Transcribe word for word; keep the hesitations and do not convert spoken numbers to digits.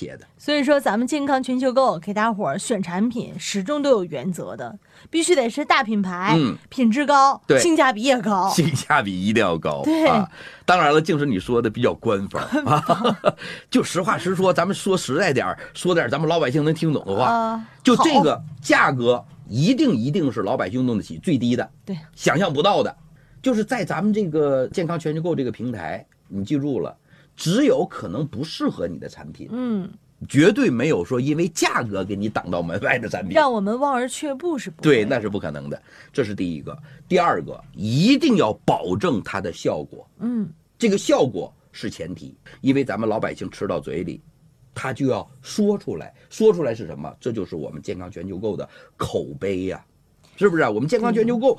切的。 所以说，咱们健康全球购给大伙儿选产品，始终都有原则的，必须得是大品牌，嗯，品质高， 对， 性价比也高， 性价比一定要高。 对啊，当然了，竟是你说的比较官方啊，就实话实说，咱们说实在点说点咱们老百姓能听懂的话， 啊、 就这个价格一定一定是老百姓弄得起最低的， 对， 想象不到的，就是在咱们这个健康全球购这个平台，你记住了，只有可能不适合你的产品， 嗯。 绝对没有说因为价格给你挡到门外的产品， 让我们望而却步是不对，那是不可能的。这是第一个。第二个，一定要保证它的效果。 嗯， 这个效果是前提，因为咱们老百姓吃到嘴里，他就要说出来，说出来是什么？这就是我们健康全球购的口碑呀、啊，是不是啊？我们健康全球购